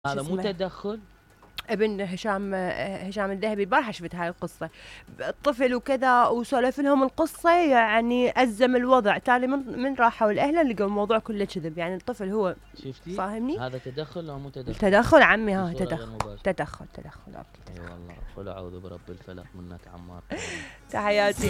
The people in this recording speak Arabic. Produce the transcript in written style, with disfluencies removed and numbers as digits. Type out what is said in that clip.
هذا مو تدخل. ابن هشام الذهبي البارحة شفت هاي القصة، الطفل وكذا وسولف لهم القصة، يعني أزم الوضع تالي من راحوا الأهل لقوا الموضوع كله كذب، يعني الطفل هو شفتي فاهمني. هذا تدخل أو مو تدخل؟ تدخل عمي، ها بصورة غير تدخل مباشرة. تدخل تدخل اوكي اي تدخل. والله قل اعوذ برب الفلق منك عمار. تحياتي.